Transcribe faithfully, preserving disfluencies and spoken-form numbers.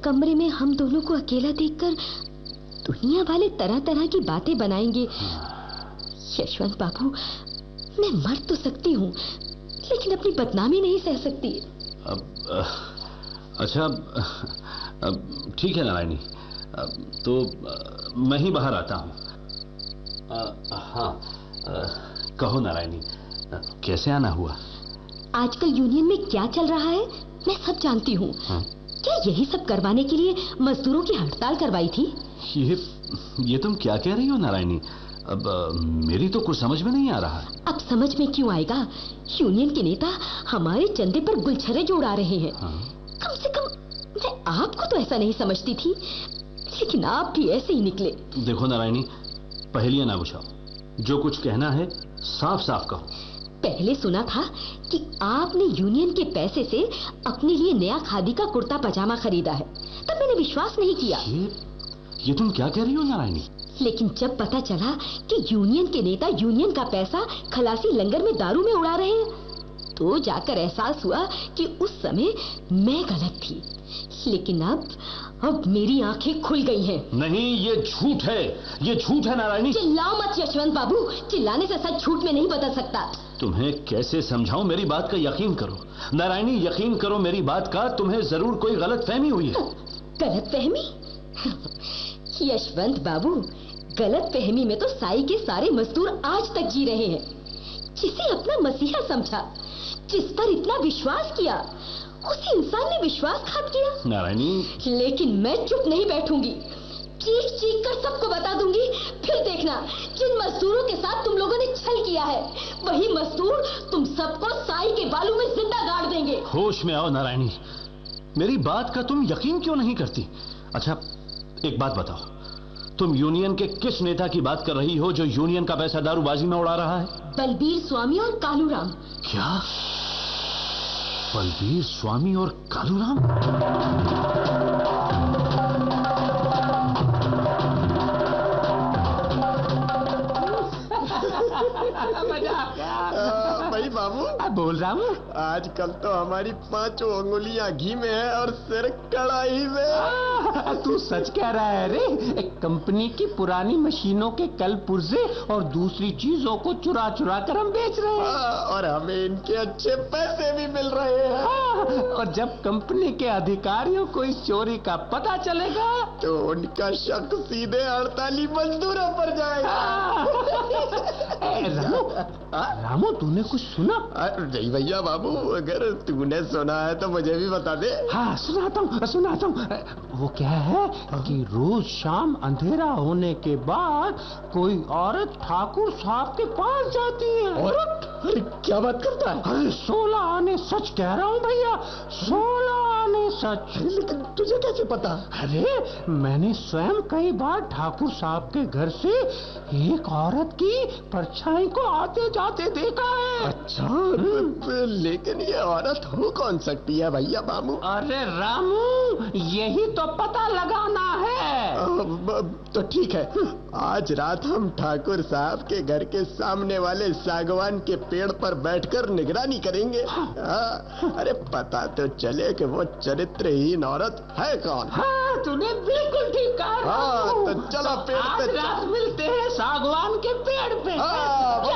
कमरे में हम दोनों को अकेला देखकर दुनिया वाले तरह तरह की बातें बनाएंगे। यशवंत बाबू, मैं मर तो सकती हूँ, लेकिन अपनी बदनामी नहीं सह सकती। अब अच्छा, अब ठीक है नारायणी, तो मैं ही बाहर आता हूँ। हाँ, कहो नारायणी, कैसे आना हुआ? आजकल यूनियन में क्या चल रहा है मैं सब जानती हूँ। क्या यही सब करवाने के लिए मजदूरों की हड़ताल करवाई थी? ये ये तुम क्या कह रही हो नारायणी? अब मेरी तो कुछ समझ में नहीं आ रहा। अब समझ में क्यों आएगा? यूनियन के नेता हमारे चंदे पर गुलछर्रे जो उड़ा रहे हैं। हाँ? कम से कम मैं आपको तो ऐसा नहीं समझती थी, लेकिन आप भी ऐसे ही निकले। देखो नारायणी, पहेलियां ना बुझाओ, जो कुछ कहना है साफ साफ कहो। पहले सुना था कि आपने यूनियन के पैसे से अपने लिए नया खादी का कुर्ता पजामा खरीदा है, तब मैंने विश्वास नहीं किया। ये, ये तुम क्या कह रही हो नारायणी? लेकिन जब पता चला कि यूनियन के नेता यूनियन का पैसा खलासी लंगर में दारू में उड़ा रहे हैं, तो जाकर एहसास हुआ कि उस समय मैं गलत थी। लेकिन अब अब मेरी आंखें खुल गई हैं। नहीं, ये झूठ है, ये झूठ है नारायणी। चिल्लाओ मत यशवंत बाबू, चिल्लाने से सच झूठ में नहीं बदल सकता। तुम्हें कैसे समझाऊं? मेरी बात का यकीन करो नारायणी, यकीन करो मेरी बात का। तुम्हें जरूर कोई गलतफहमी हुई है। गलतफहमी? यशवंत बाबू, गलतफहमी में तो साई के सारे मजदूर आज तक जी रहे हैं। जिसे अपना मसीहा समझा, जिस पर इतना विश्वास किया, उसी इंसान ने विश्वासघात किया। नारायणी, लेकिन मैं चुप नहीं बैठूंगी, चीख चीख कर सबको बता दूंगी। फिर देखना, जिन मजदूरों के साथ तुम लोगों ने छल किया है, वही मजदूर तुम सबको साई के बालू में जिंदा गाड़ देंगे। होश में आओ नारायणी, मेरी बात का तुम यकीन क्यों नहीं करती? अच्छा, एक बात बताओ, तुम यूनियन के किस नेता की बात कर रही हो जो यूनियन का पैसा दारूबाजी में उड़ा रहा है? बलबीर स्वामी और कालूराम। क्या? बलबीर स्वामी और कालूराम? मजा आ गया। भाई बाबू, बोल रहा हूँ, आजकल तो हमारी पांचों उंगलियां घी में है और सिर कढ़ाई में। तू सच कह रहा है रे। एक कंपनी की पुरानी मशीनों के कल पुर्जे और दूसरी चीजों को चुरा चुरा कर हम बेच रहे हैं, और हमें इनके अच्छे पैसे भी मिल रहे हैं। और जब कंपनी के अधिकारियों को इस चोरी का पता चलेगा तो उनका शक सीधे हड़ताली मजदूरों पर जाएगा। रामू, रामू, तूने कुछ सुना? नहीं भैया बाबू, अगर तूने सुना है तो मुझे भी बता दे। हाँ, सुनाता हूँ सुनाता हूँ। वो क्या है कि रोज शाम अंधेरा होने के बाद कोई औरत ठाकुर साहब के पास जाती है। औरत? अरे क्या बात करता है? अरे सोलह आने सच कह रहा हूँ भैया, सोलह आने सच। लेकिन तुझे कैसे पता? अरे मैंने स्वयं कई बार ठाकुर साहब के घर से एक औरत की परछाई को आते जाते देखा है। अच्छा, लेकिन ये औरत हो कौन सकती है भैया बाबू? अरे रामू, यही तो पता लगाना है। तो ठीक है, आज रात हम ठाकुर साहब के घर के सामने वाले सागवान के पेड़ पर बैठकर निगरानी करेंगे। हाँ, अरे पता तो चले कि वो चरित्रहीन औरत है कौन। हाँ, तूने बिल्कुल ठीक कहा। हाँ, तो चलो पेड़ पे, आज रात मिलते हैं सागवान के पेड़ पे। हाँ,